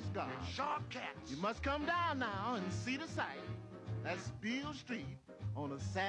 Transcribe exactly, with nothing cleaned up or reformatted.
Spanish Guard. Sharp cats. You must come down now and see the sight. That's Beale Street on a Saturday.